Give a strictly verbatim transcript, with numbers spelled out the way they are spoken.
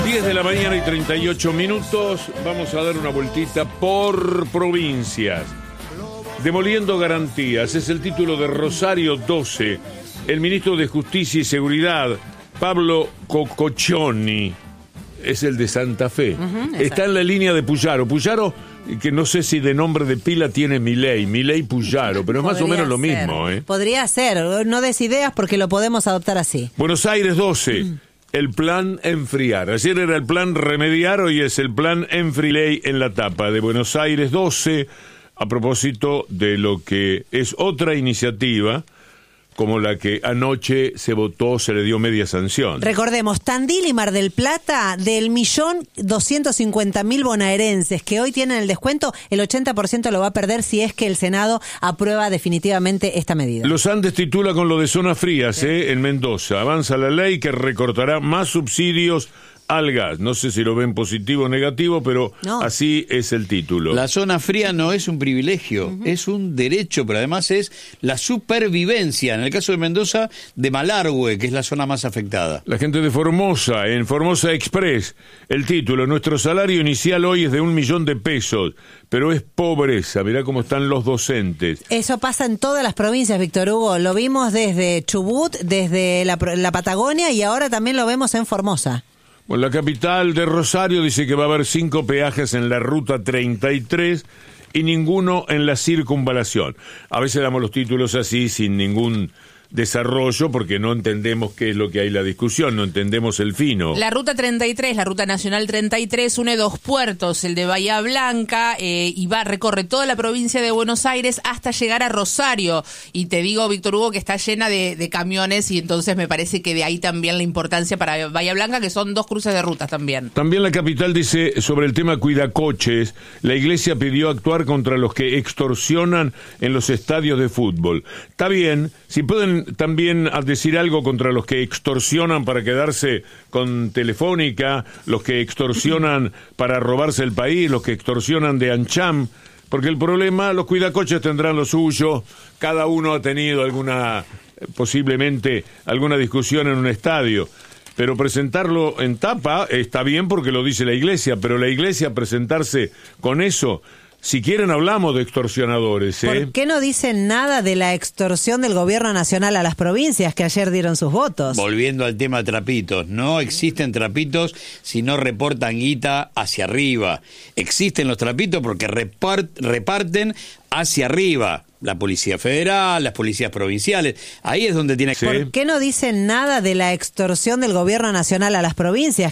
diez de la mañana y treinta y ocho minutos. Vamos a dar una vueltita por provincias. Demoliendo garantías es el título de Rosario doce. El ministro de Justicia y Seguridad, Pablo Cococcioni, es el de Santa Fe. Uh-huh, está en la línea de Puyaro. Puyaro, que no sé si de nombre de pila tiene Milei, Milei Puyaro, pero es más o menos lo ser. mismo, ¿eh? Podría ser, no des ideas porque lo podemos adoptar así. Buenos Aires doce. Mm. El plan enfriar. Ayer era el plan remediar, hoy es el plan enfriley en la tapa de Buenos Aires doce, a propósito de lo que es otra iniciativa, como la que anoche se votó, se le dio media sanción. Recordemos, Tandil y Mar del Plata, del millón doscientos cincuenta mil bonaerenses que hoy tienen el descuento, el ochenta por ciento lo va a perder si es que el Senado aprueba definitivamente esta medida. Los Andes titula con lo de zonas frías, sí. eh, en Mendoza. Avanza la ley que recortará más subsidios al gas. No sé si lo ven positivo o negativo, pero no. Así es el título. La zona fría no es un privilegio, uh-huh. es un derecho, pero además es la supervivencia. En el caso de Mendoza, de Malargüe, que es la zona más afectada. La gente de Formosa, en Formosa Express, el título: nuestro salario inicial hoy es de un millón de pesos, pero es pobreza. Mirá cómo están los docentes. Eso pasa en todas las provincias, Víctor Hugo. Lo vimos desde Chubut, desde la, la Patagonia, y ahora también lo vemos en Formosa. Bueno, la capital de Rosario dice que va a haber cinco peajes en la ruta treinta y tres y ninguno en la circunvalación. A veces damos los títulos así sin ningún desarrollo porque no entendemos qué es lo que hay la discusión, no entendemos el fino. La ruta treinta y tres, la ruta nacional treinta y tres, une dos puertos, el de Bahía Blanca, eh, y va, recorre toda la provincia de Buenos Aires hasta llegar a Rosario. Y te digo, Víctor Hugo, que está llena de, de camiones, y entonces me parece que de ahí también la importancia para Bahía Blanca, que son dos cruces de rutas también. También la capital dice sobre el tema cuidacoches: la iglesia pidió actuar contra los que extorsionan en los estadios de fútbol. Está bien, si pueden también a decir algo contra los que extorsionan para quedarse con Telefónica, los que extorsionan para robarse el país, los que extorsionan de Ancham, porque el problema, los cuidacoches tendrán lo suyo, cada uno ha tenido alguna, posiblemente, alguna discusión en un estadio, pero presentarlo en tapa está bien porque lo dice la iglesia, pero la iglesia presentarse con eso... Si quieren hablamos de extorsionadores, ¿eh? ¿Por qué no dicen nada de la extorsión del gobierno nacional a las provincias que ayer dieron sus votos? Volviendo al tema trapitos, no existen trapitos si no reportan guita hacia arriba. Existen los trapitos porque repart- reparten hacia arriba. La Policía Federal, las policías provinciales, ahí es donde tiene que... ¿Por qué no dicen nada de la extorsión del gobierno nacional a las provincias